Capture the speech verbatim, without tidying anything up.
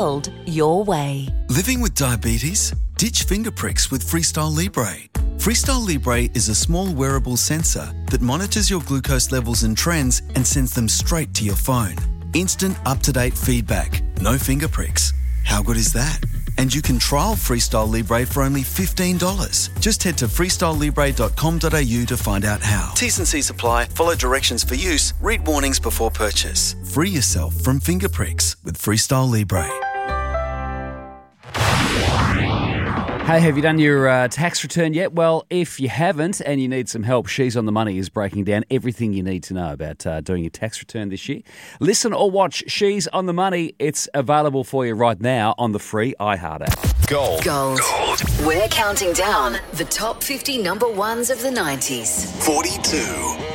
your way. Living with diabetes? Ditch finger pricks with Freestyle Libre. Freestyle Libre is a small wearable sensor that monitors your glucose levels and trends and sends them straight to your phone. Instant, up-to-date feedback. No finger pricks. How good is that? And you can trial Freestyle Libre for only fifteen dollars. Just head to freestyle libre dot com dot a u to find out how. T's and C's apply. Follow directions for use. Read warnings before purchase. Free yourself from finger pricks with Freestyle Libre. Hey, have you done your uh, tax return yet? Well, if you haven't and you need some help, She's on the Money is breaking down everything you need to know about uh, doing your tax return this year. Listen or watch She's on the Money. It's available for you right now on the free iHeart app. Gold. Gold. We're counting down the top fifty number ones of the nineties. forty-two.